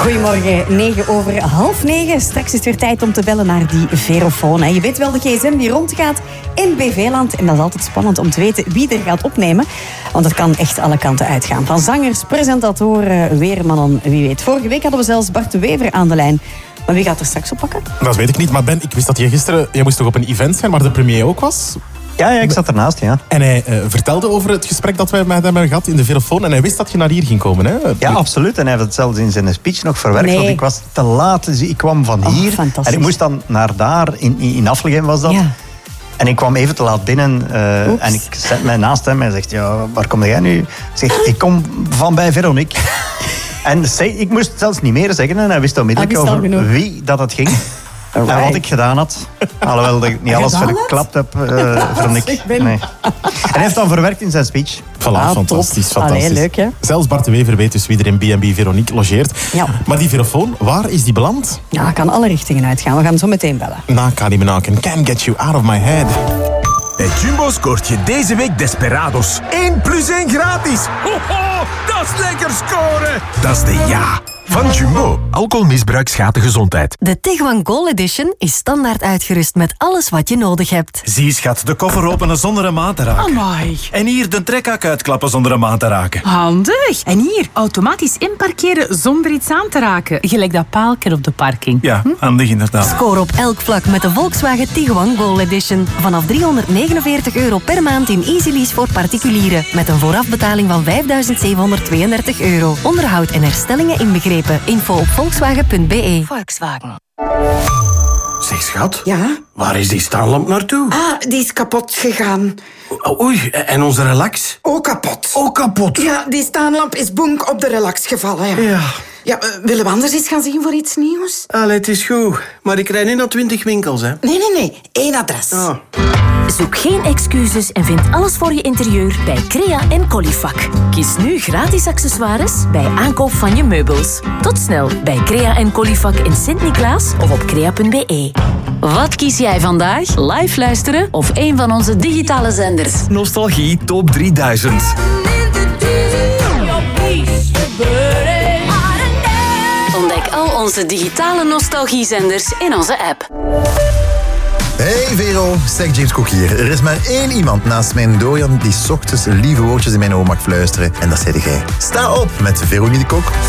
Goedemorgen, 9:09. Straks is het weer tijd om te bellen naar die verofoon. Je weet wel, de gsm die rondgaat in BV-land. En dat is altijd spannend om te weten wie er gaat opnemen. Want het kan echt alle kanten uitgaan. Van zangers, presentatoren, weermannen, wie weet. Vorige week hadden we zelfs Bart de Wever aan de lijn. Maar wie gaat er straks oppakken? Dat weet ik niet, maar Ben, ik wist dat je gisteren... Je moest toch op een event zijn waar de premier ook was? Ja, ik zat ernaast, ja. En hij vertelde over het gesprek dat wij met hem hebben gehad in de verofoon. En hij wist dat je naar hier ging komen, hè? Ja, absoluut. En hij heeft het zelfs in zijn speech nog verwerkt. Nee. Want ik was te laat. Dus ik kwam van hier. En ik moest dan naar daar. In Affelgem was dat. Ja. En ik kwam even te laat binnen. En ik zet mij naast hem. En hij zegt, ja, waar kom jij nu? Ik zeg, ik kom van bij Veronique. En ik moest zelfs niet meer zeggen. En hij wist onmiddellijk over wie dat het ging. En wat ik gedaan had. Alhoewel dat ik niet alles verklapt heb, Veronique. Nee. En hij heeft dan verwerkt in zijn speech. Voilà, fantastisch. Allee, leuk, hè? Zelfs Bart de Wever weet dus wie er in B&B Veronique logeert. Ja. Maar die verofoon, waar is die beland? Ja, kan alle richtingen uitgaan. We gaan zo meteen bellen. Na Kali Menaken, Can't Get You Out of My Head. Bij Jumbo scoort je deze week Desperados 1 + 1 gratis. Ho, ho, dat is lekker scoren. Dat is de ja van Jumbo. Alcoholmisbruik schaadt de gezondheid. De Tiguan Goal Edition is standaard uitgerust met alles wat je nodig hebt. Zie, schat, de koffer openen zonder hem aan te raken. Amai. En hier de trekhak uitklappen zonder hem aan te raken. Handig. En hier, automatisch inparkeren zonder iets aan te raken. Gelijk dat paaltje op de parking. Ja, handig inderdaad. Score op elk vlak met de Volkswagen Tiguan Goal Edition. Vanaf €349 per maand in Easy Lease voor particulieren. Met een voorafbetaling van €5.732. Onderhoud en herstellingen inbegrepen. Info op volkswagen.be. Volkswagen. Zeg, schat. Ja? Waar is die staanlamp naartoe? Die is kapot gegaan. Oei, en onze relax? Ook kapot. Ook kapot? Ja, die staanlamp is bonk op de relax gevallen. Ja. Ja, willen we anders eens gaan zien voor iets nieuws? Allee, het is goed. Maar ik rijd nu naar 20 winkels, hè. Nee. 1 adres. Oh. Zoek geen excuses en vind alles voor je interieur bij Crea en Colifac. Kies nu gratis accessoires bij aankoop van je meubels. Tot snel bij Crea en Colifac in Sint-Niklaas of op crea.be. Wat kies jij vandaag? Live luisteren of een van onze digitale zenders? Nostalgie Top 3000. Ontdek al onze digitale nostalgiezenders in onze app. Hey Vero, Sec James Cook hier. Er is maar één iemand naast mijn Dorian die 's ochtends lieve woordjes in mijn oor mag fluisteren. En dat zei jij. Sta op met Veronique de Kok